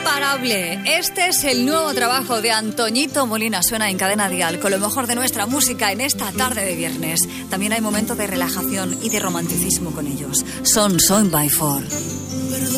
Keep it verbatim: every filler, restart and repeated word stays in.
Imparable. Este es el nuevo trabajo de Antoñito Molina. Suena en Cadena Dial con lo mejor de nuestra música en esta tarde de viernes. También hay momentos de relajación y de romanticismo con ellos. Son Son by Four.